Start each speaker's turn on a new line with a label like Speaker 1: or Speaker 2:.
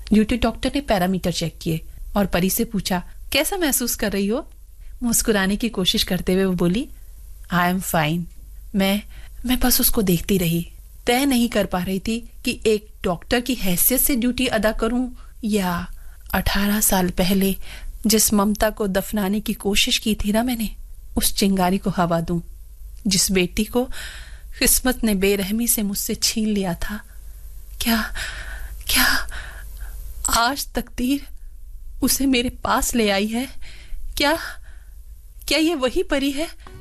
Speaker 1: Duty doctor ने parameter check किए और परी से पूछा, कैसा महसूस कर रही हो? मुस्कुराने की कोशिश करते हुए वो बोली, आई एम फाइन। मैं बस उसको देखती रही, तय नहीं कर पा रही थी कि एक डॉक्टर की हैसियत से ड्यूटी अदा करूं या 18 साल पहले जिस ममता को दफनाने की कोशिश की थी ना मैंने, उस चिंगारी को हवा दूं, जिस बेटी को किस्मत ने बेरहमी से मुझसे छीन लिया था। क्या आज तकदीर उसे मेरे पास ले आई है? क्या ये वही परी है